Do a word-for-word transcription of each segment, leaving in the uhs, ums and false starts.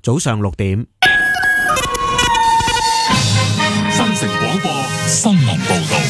早上六點。 新城廣播新聞報道。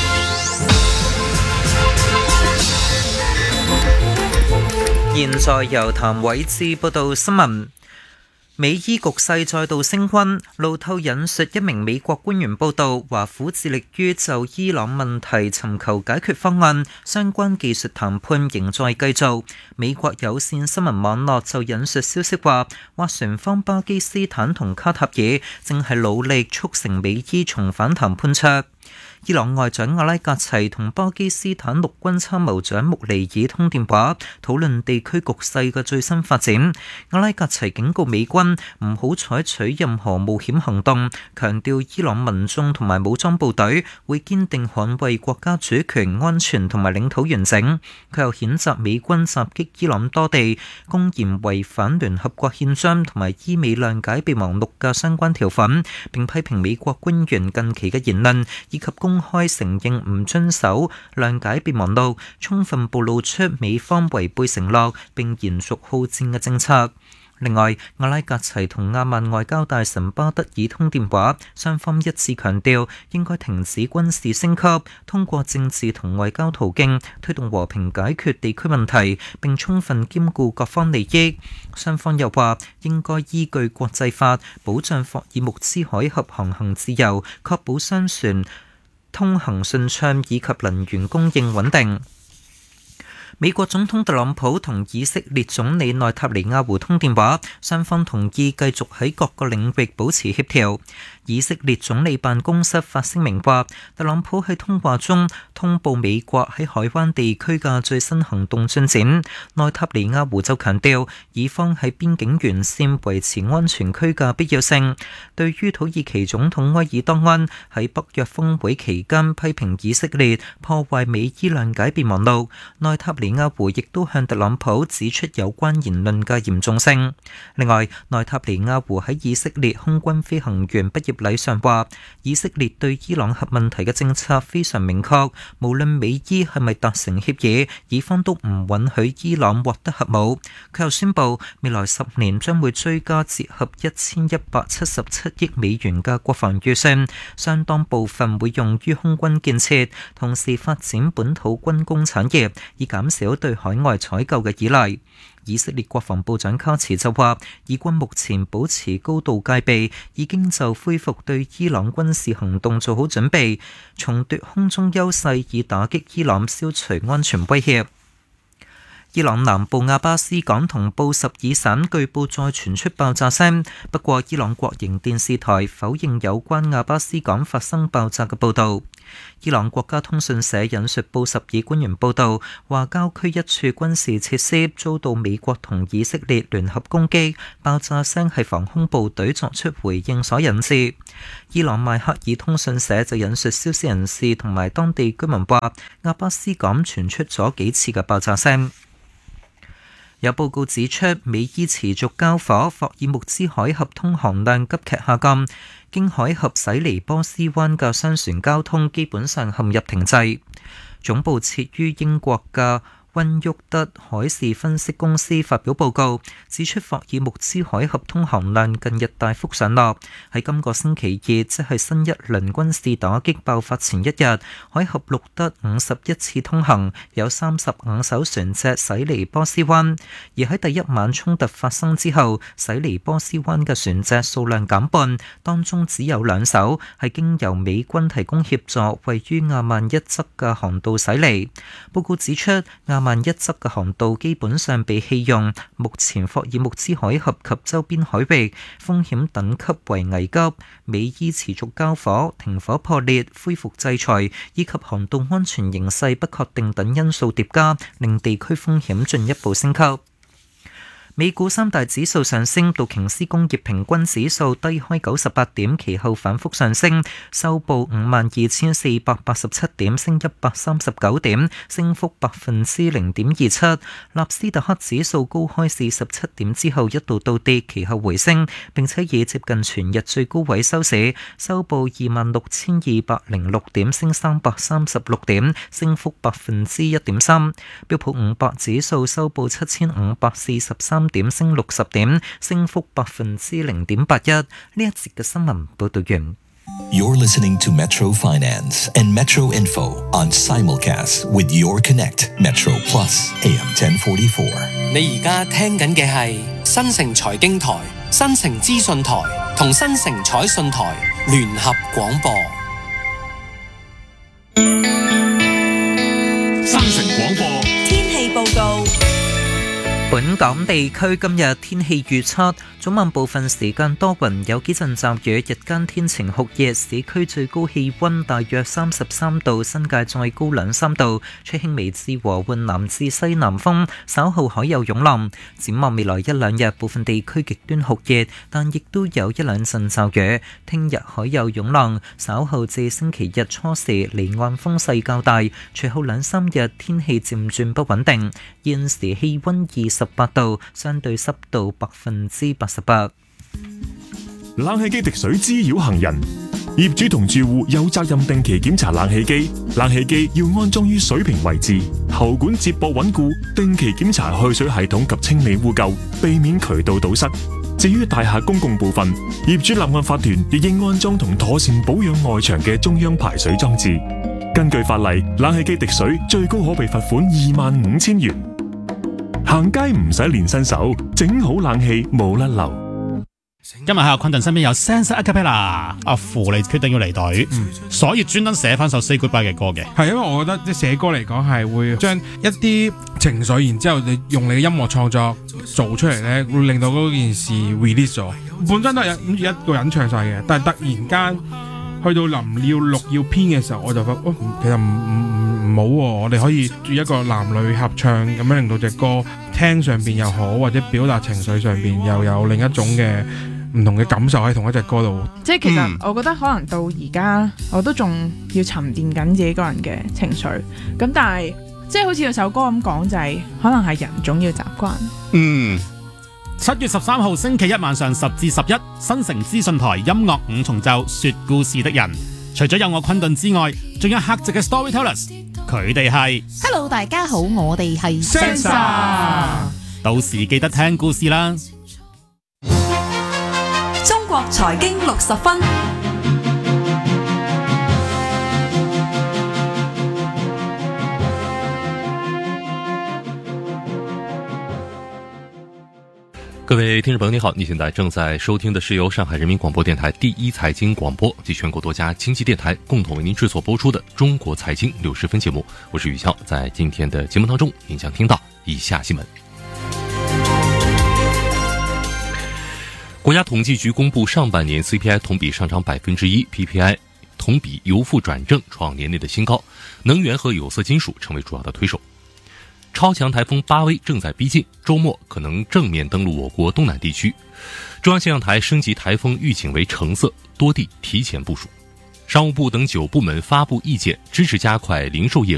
現在由譚偉智報道新聞。美伊局勢再度升溫，路透引述一名美國官員報道，華府致力於就伊朗問題尋求解決方案，相關技術談判仍在繼續。美國有線新聞網絡就引述消息話，斡旋方巴基斯坦同卡塔爾正係努力促成美伊重返談判桌。伊朗外長阿拉格齊同巴基斯坦陸軍參謀長穆尼爾通電話，討論地區局勢嘅最新發展。阿拉格齊警告美軍唔好採取任何冒險行動，強調伊朗民眾同埋武裝部隊會堅定捍衛國家主權、安全同埋領土完整。佢又譴責美軍襲擊伊朗多地，公然違反聯合國憲章同埋伊美諒解備忘錄嘅相關條款，並批評美國官員近期嘅言論以及公公開承認唔遵守諒解備忘錄，充分暴露出美方違背承諾並延續好戰嘅政策。另外，阿拉格齊同阿曼外交大臣巴德爾通電話，雙方一致強調應該停止軍事升級，通過政治同外交途徑推動和平解決地區問題，並充分兼顧各方利益。雙方又話應該依據國際法保障霍爾木茲海峽航行自由，確保商船通行順暢以及能源供應穩定。美國總統特朗普同以色列總理內塔尼亞胡通電話，雙方同意繼續喺各個領域保持協調。以色列總理辦公室發聲明話，特朗普喺通話中通報美國喺海灣地區嘅最新行動進展。內塔尼亞胡就強調，以方喺邊境沿線維持安全區嘅必要性。對於土耳其總統埃爾多安喺北約峰會期間批評以色列破壞美伊諒解備忘錄，內塔尼亞胡亦都向特朗普指出有關言論嘅嚴重性。另外，內塔尼亞胡喺以色列空軍飛行員畢業禮上話，以色列對伊朗核問題嘅政策非常明確，無論美伊係咪達成協議，以方都唔允許伊朗獲得核武。佢又宣布未來十年將會追加折合一千一百七十七億美元嘅國防預算，相當部分會用於空軍建設，同時發展本土軍工產業，以減少對海外採購嘅依賴。以色列國防部長卡茨就話，以軍目前保持高度戒備，已經就恢復對伊朗軍事行動做好準備，重奪空中優勢，以打擊伊朗，消除安全威脅。伊朗南部阿巴斯港同布什爾省據報再傳出爆炸聲，不過伊朗國營電視台否認有關阿巴斯港發生爆炸嘅報導。伊朗國家通訊社引述布什爾官員報導，話郊區一處軍事設施遭到美國同以色列聯合攻擊，爆炸聲係防空部隊作出回應所引致。伊朗邁克爾通訊社就引述消息人士同埋當地居民話，阿巴斯港傳出咗幾次嘅爆炸聲。有報告指出，美伊持續交火，霍爾木茲海峽通航量急劇下降，經海峽駛離波斯灣嘅商船交通基本上陷入停滯。總部設於英國嘅溫沃德海事分析公司發表報告，指出霍爾木茲海峽通航量近日大幅上落。喺今個星期二，即係新一輪軍事打擊爆發前一日，海峽錄得五十一次通行，有三十五艘船隻駛離波斯灣。而喺第一晚衝突發生之後，駛離波斯灣嘅船隻數量減半，當中只有兩艘係經由美軍提供協助，位於亞曼一側嘅航道駛離。報告指出，亞曼一側嘅航道基本上被棄用，目前霍爾木茲海峽及周邊海域風險等級為危急，美伊持續交火、停火破裂、恢復制裁以及航道安全形勢不確定等因素疊加，令地區風險進一步升級。美股三大指數上升，道瓊斯工業平均指數低開九十八點，其後反覆上升，收報五萬二千四百八十七點，升一百三十九點，升幅百分之零點二七。納斯達克指數高開四十七點之後一度倒跌，其後回升，並且以接近全日最高位收市，收報二萬六千二百零六點，升三百三十六點，升幅百分之一點三。標普五百指數收報七千五百四十三三點升六十點，升幅百分之零點八一。呢一節嘅新聞報道完。 You're listening to Metro Finance and Metro Info on simulcast with Your Connect Metro Plus A M ten forty-four。 你而家聽緊嘅係新城財經台、新城資訊台同新城彩訊台聯合廣播。 新城廣播天氣報告。 本港地區今日天氣預測，早晚部分時間多雲，有幾陣驟雨，日間天晴酷熱，市區最高氣溫大約三十三度，新界再高兩三度，吹輕微至和緩南至西南風，稍後海有湧浪。展望未來一兩日，部分地區極端酷熱，但亦都有一兩陣驟雨。聽日海有湧浪，稍後至星期日初時離岸風勢較大，隨後兩三日天氣漸轉不穩定。現時氣溫二十八度，相對濕度百分之八十八。 冷氣機滴水滋擾行人，業主同住戶有責任定期檢查冷氣機。冷氣機要安裝於水平位置，喉管接駁穩固，定期檢查去水系統及清理污垢，避免渠道堵塞。至於大廈公共部分，業主立案法團亦應安裝同妥善保養外牆嘅中央排水裝置。根據法例，冷氣機滴水最高可被罰款二萬五千元。行街唔使練身手，整好冷氣冇甩漏。 今日喺阿昆頓身邊有 Sense Acapella， 阿芙你決定要離隊，嗯、所以專登寫翻首 Say Goodbye 嘅歌嘅。 係因為我覺得即係寫歌嚟講係會將一啲情緒，然之後你用你嘅音樂創作做出嚟咧，會令到嗰件事 release 咗。本身都係諗住一個人唱晒嘅，但係突然間去到臨要錄要編嘅時候，我就覺得哦，其實唔唔唔好喎，我哋可以一個男女合唱咁樣令到隻歌聽上邊又好，或者表達情緒上邊又有另一種嘅唔同嘅感受喺同一隻歌度。 即係其實我覺得可能到而家我都仲要沉澱緊自己個人嘅情緒，咁但係即係好似有首歌咁講，就係、是、可能係人總要習慣。 嗯。七月十三號星期一晚上十至十一，新城資訊台音樂五重奏說故事的人，除咗有我昆頓之外，仲有客席嘅 Storytellers， 佢哋係 Hello 大家好，我哋係 Sensa， 到時記得聽故事啦。 中國財經六十分。 各位听众朋友，你好！你现在正在收听的是由上海人民广播电台第一财经广播及全国多家经济电台共同为您制作播出的《中国财经六十分》节目。我是宇潇，在今天的节目当中，您将听到以下新闻：国家统计局公布上半年 C P I 同比上涨百分之一 ，P P I 同比由负转正，创年内的新高。能源和有色金属成为主要的推手。超强台风巴威正在逼近，周末可能正面登陆我国东南地区。中央气象台升级台风预警为橙色，多地提前部署。商务部等九部门发布意见，支持加快零售业